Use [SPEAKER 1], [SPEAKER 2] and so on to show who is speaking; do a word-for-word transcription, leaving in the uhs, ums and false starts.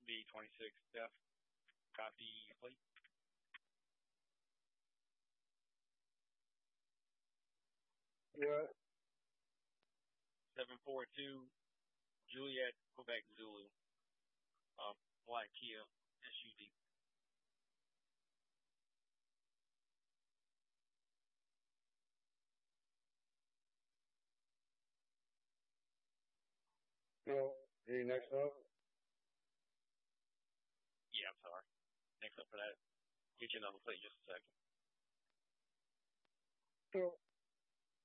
[SPEAKER 1] B twenty-six F. Copy, plate.
[SPEAKER 2] Yeah.
[SPEAKER 1] seven four two Juliet, Quebec, Zulu. Um, Black Kia, S U V.
[SPEAKER 2] So, the next up?
[SPEAKER 1] Yeah, I'm sorry. Next up for that. Get you another plate in just a second.
[SPEAKER 2] So,